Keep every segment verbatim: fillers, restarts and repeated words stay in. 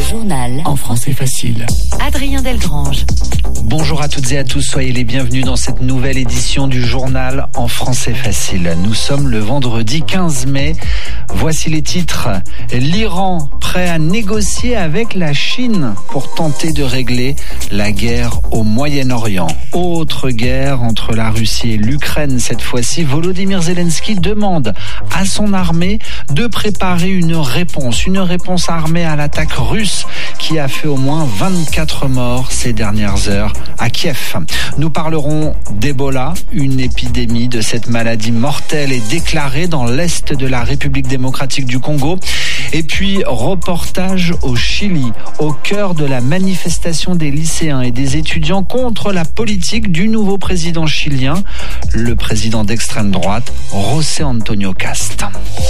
journal en français facile. Adrien Delgrange. Bonjour à toutes et à tous, soyez les bienvenus dans cette nouvelle édition du journal en français facile. Nous sommes le vendredi quinze mai. Voici les titres. L'Iran prêt à négocier avec la Chine pour tenter de régler la guerre au Moyen-Orient. Autre guerre entre la Russie et l'Ukraine. Cette fois-ci, Volodymyr Zelensky demande à son armée de préparer une réponse. Une réponse armée à l'attaque russe qui a fait au moins vingt-quatre morts ces dernières heures à Kiev. Nous parlerons d'Ebola. Une épidémie de cette maladie mortelle est déclarée dans l'est de la République démocratique du Congo. Et puis, reportage au Chili, au cœur de la manifestation des lycéens et des étudiants contre la politique du nouveau président chilien, le président d'extrême droite, José Antonio Cast.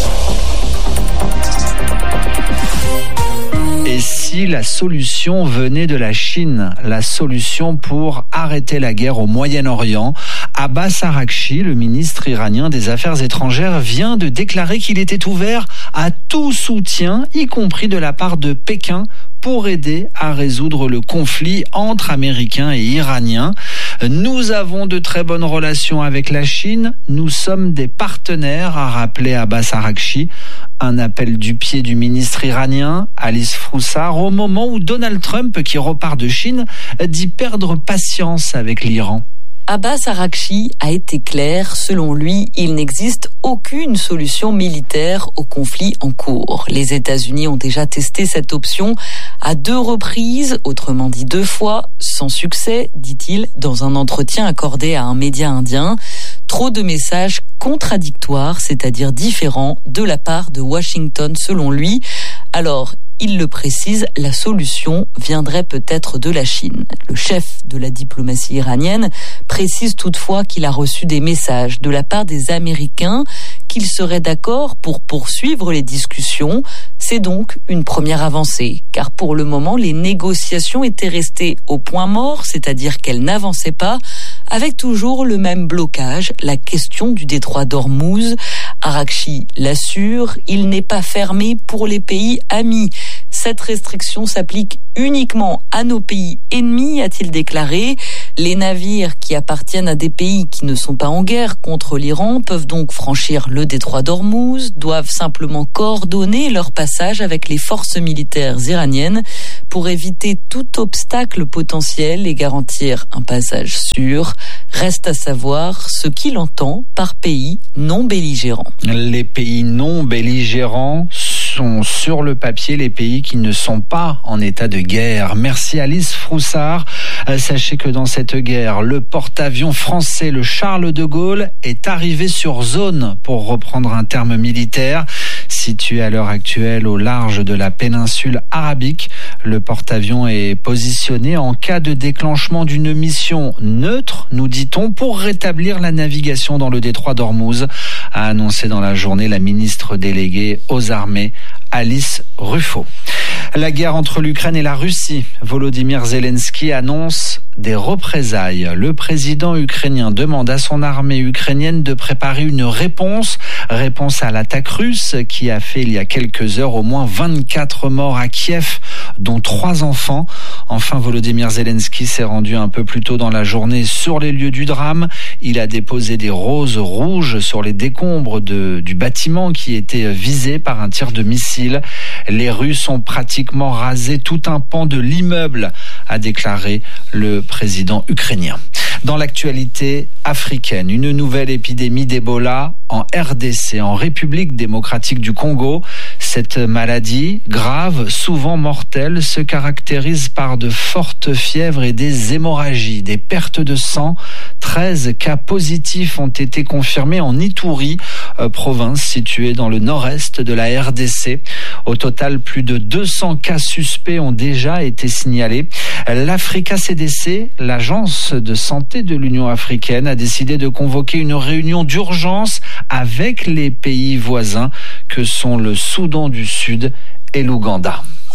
Et si la solution venait de la Chine, la solution pour arrêter la guerre au Moyen-Orient, Abbas Araghchi, le ministre iranien des Affaires étrangères, vient de déclarer qu'il était ouvert à tout soutien, y compris de la part de Pékin, pour aider à résoudre le conflit entre Américains et Iraniens. Nous avons de très bonnes relations avec la Chine, nous sommes des partenaires, a rappelé Abbas Araghchi. Un appel du pied du ministre iranien, Alice Froussard, au moment où Donald Trump, qui repart de Chine, dit perdre patience avec l'Iran. Abbas Araghchi a été clair. Selon lui, il n'existe aucune solution militaire au conflit en cours. Les États-Unis ont déjà testé cette option à deux reprises, autrement dit deux fois, sans succès, dit-il, dans un entretien accordé à un média indien. Trop de messages contradictoires, c'est-à-dire différents, de la part de Washington, selon lui. Alors, il le précise, la solution viendrait peut-être de la Chine. Le chef de la diplomatie iranienne précise toutefois qu'il a reçu des messages de la part des Américains qu'ils seraient d'accord pour poursuivre les discussions. C'est donc une première avancée, car pour le moment, les négociations étaient restées au point mort, c'est-à-dire qu'elles n'avançaient pas, avec toujours le même blocage, la question du détroit d'Ormuz. Araghchi l'assure, il n'est pas fermé pour les pays amis. Cette restriction s'applique uniquement à nos pays ennemis, a-t-il déclaré. Les navires qui appartiennent à des pays qui ne sont pas en guerre contre l'Iran peuvent donc franchir le détroit d'Ormuz, doivent simplement coordonner leur passage avec les forces militaires iraniennes pour éviter tout obstacle potentiel et garantir un passage sûr. Reste à savoir ce qu'il entend par pays non belligérants. Les pays non belligérants sont sur le papier les pays qui ne sont pas en état de guerre. Merci Alice Froussard. Sachez que dans cette guerre, le porte-avions français, le Charles de Gaulle, est arrivé sur zone, pour reprendre un terme militaire. Situé à l'heure actuelle au large de la péninsule arabique, le porte-avions est positionné en cas de déclenchement d'une mission neutre, nous dit-on, pour rétablir la navigation dans le détroit d'Ormuz, a annoncé dans la journée la ministre déléguée aux armées, Alice Ruffo. La guerre entre l'Ukraine et la Russie. Volodymyr Zelensky annonce des représailles. Le président ukrainien demande à son armée ukrainienne de préparer une réponse. Réponse à l'attaque russe qui a fait il y a quelques heures au moins vingt-quatre morts à Kiev, dont trois enfants. Enfin, Volodymyr Zelensky s'est rendu un peu plus tôt dans la journée sur les lieux du drame. Il a déposé des roses rouges sur les décombres de, du bâtiment qui était visé par un tir de missile. Les Russes ont pratiquement rasé tout un pan de l'immeuble, a déclaré le président ukrainien. Dans l'actualité africaine, une nouvelle épidémie d'Ebola en R D C, en République démocratique du Congo. Cette maladie, grave, souvent mortelle, se caractérise par de fortes fièvres et des hémorragies, des pertes de sang. treize cas positifs ont été confirmés en Ituri, euh, province située dans le nord-est de la R D C. Au total, plus de deux cents cas suspects ont déjà été signalés. L'Africa C D C, l'agence de santé de l'Union africaine, a décidé de convoquer une réunion d'urgence avec les pays voisins que sont le Soudan du Sud et l'Ouganda.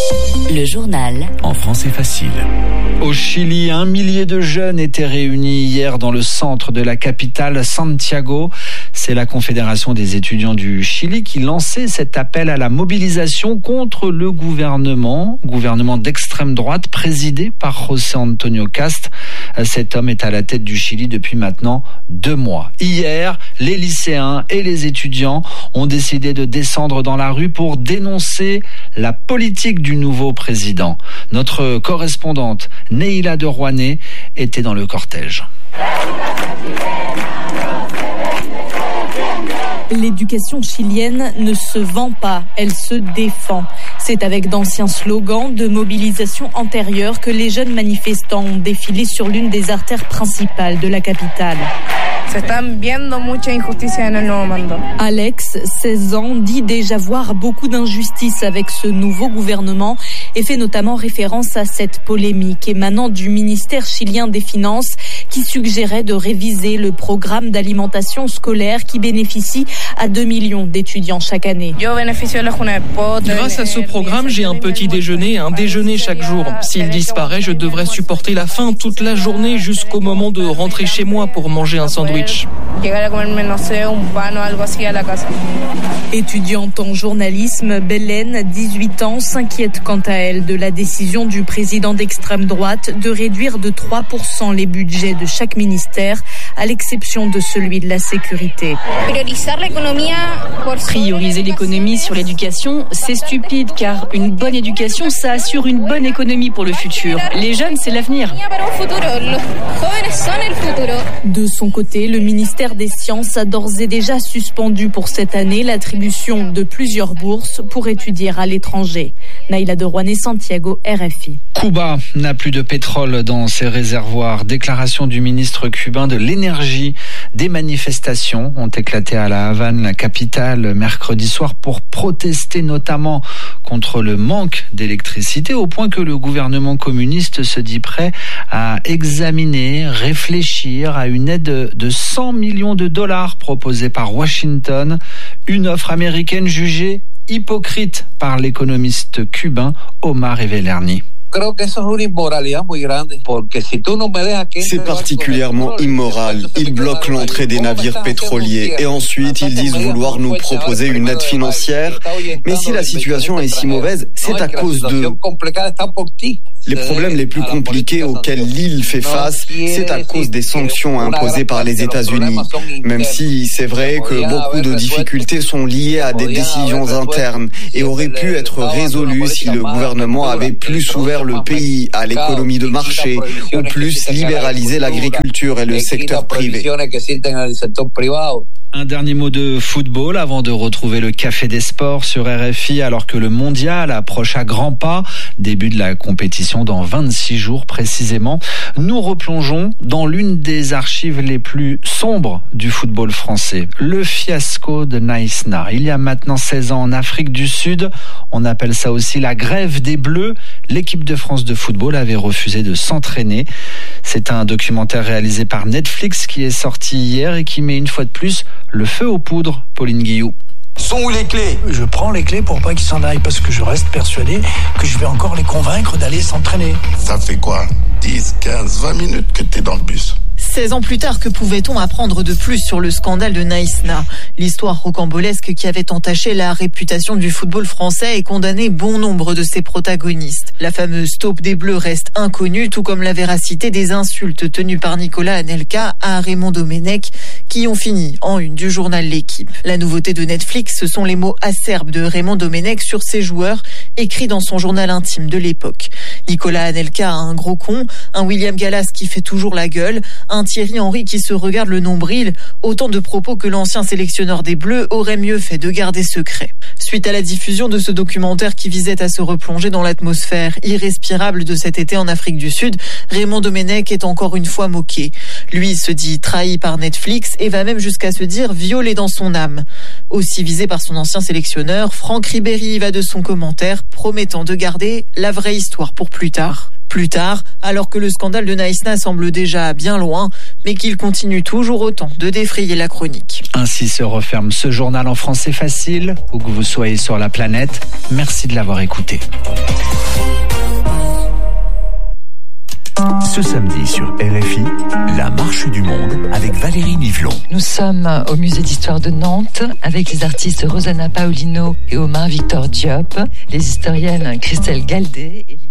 Le journal. En français facile. Au Chili, un millier de jeunes étaient réunis hier dans le centre de la capitale, Santiago. C'est la Confédération des étudiants du Chili qui lançait cet appel à la mobilisation contre le gouvernement, gouvernement d'extrême droite présidé par José Antonio Cast. Cet homme est à la tête du Chili depuis maintenant deux mois. Hier, les lycéens et les étudiants ont décidé de descendre dans la rue pour dénoncer la politique du nouveau président. Notre correspondante Neila de Rouanet était dans le cortège. L'éducation chilienne ne se vend pas, elle se défend. C'est avec d'anciens slogans de mobilisation antérieure que les jeunes manifestants ont défilé sur l'une des artères principales de la capitale. Alex, seize ans, dit déjà voir beaucoup d'injustices avec ce nouveau gouvernement et fait notamment référence à cette polémique émanant du ministère chilien des Finances qui suggérait de réviser le programme d'alimentation scolaire qui bénéficie à deux millions d'étudiants chaque année. Grâce à ce programme, j'ai un petit déjeuner et un déjeuner chaque jour. S'il disparaît, je devrais supporter la faim toute la journée jusqu'au moment de rentrer chez moi pour manger un sandwich. Étudiante en journalisme, Belen, dix-huit ans, s'inquiète quant à elle de la décision du président d'extrême droite de réduire de trois pour cent les budgets de chaque ministère, à l'exception de celui de la sécurité. Prioriser l'économie sur l'éducation, c'est stupide car une bonne éducation, ça assure une bonne économie pour le futur. Les jeunes, c'est l'avenir. De son côté, le ministère des Sciences a d'ores et déjà suspendu pour cette année l'attribution de plusieurs bourses pour étudier à l'étranger. Neila de Rouanet, Santiago, R F I. Cuba n'a plus de pétrole dans ses réservoirs. Déclaration du ministre cubain de l'énergie. Des manifestations ont éclaté à La Havane, la capitale, mercredi soir pour protester notamment contre le manque d'électricité, au point que le gouvernement communiste se dit prêt à examiner, réfléchir à une aide de cent millions de dollars proposée par Washington, une offre américaine jugée hypocrite par l'économiste cubain Omar Evelerni. C'est particulièrement immoral. Ils bloquent l'entrée des navires pétroliers et ensuite ils disent vouloir nous proposer une aide financière. Mais si la situation est si mauvaise, c'est à cause d'eux. Les problèmes les plus compliqués auxquels l'île fait face, c'est à cause des sanctions imposées par les États-Unis. Même si c'est vrai que beaucoup de difficultés sont liées à des décisions internes et auraient pu être résolues si le gouvernement avait plus ouvert le pays à l'économie de marché ou plus libéralisé l'agriculture et le secteur privé. Un dernier mot de football avant de retrouver le Café des Sports sur R F I alors que le mondial approche à grands pas. Début de la compétition dans vingt-six jours précisément. Nous replongeons dans l'une des archives les plus sombres du football français. Le fiasco de Naïsna. Il y a maintenant seize ans en Afrique du Sud. On appelle ça aussi la grève des Bleus. L'équipe de France de football avait refusé de s'entraîner. C'est un documentaire réalisé par Netflix qui est sorti hier et qui met une fois de plus le feu aux poudres. Pauline Guillou. Sont où les clés ? Je prends les clés pour pas qu'ils s'en aillent parce que je reste persuadé que je vais encore les convaincre d'aller s'entraîner. Ça fait quoi ? dix, quinze, vingt minutes que t'es dans le bus. seize ans plus tard, que pouvait-on apprendre de plus sur le scandale de Naïsna ? L'histoire rocambolesque qui avait entaché la réputation du football français et condamné bon nombre de ses protagonistes. La fameuse taupe des Bleus reste inconnue, tout comme la véracité des insultes tenues par Nicolas Anelka à Raymond Domenech, qui ont fini en une du journal L'Équipe. La nouveauté de Netflix, ce sont les mots acerbes de Raymond Domenech sur ses joueurs, écrits dans son journal intime de l'époque. Nicolas Anelka a un gros con, un William Gallas qui fait toujours la gueule, un Thierry Henry qui se regarde le nombril, autant de propos que l'ancien sélectionneur des Bleus aurait mieux fait de garder secret. Suite à la diffusion de ce documentaire qui visait à se replonger dans l'atmosphère irrespirable de cet été en Afrique du Sud, Raymond Domenech est encore une fois moqué. Lui se dit trahi par Netflix et va même jusqu'à se dire violé dans son âme. Aussi visé par son ancien sélectionneur, Franck Ribéry va de son commentaire promettant de garder la vraie histoire pour plus tard. Plus tard, alors que le scandale de Naïsna semble déjà bien loin, mais qu'il continue toujours autant de défrayer la chronique. Ainsi se referme ce journal en français facile, où que vous soyez sur la planète. Merci de l'avoir écouté. Ce samedi sur R F I, la marche du monde avec Valérie Nivelon. Nous sommes au musée d'histoire de Nantes avec les artistes Rosanna Paulino et Omar Victor Diop, les historiennes Christelle Galdé et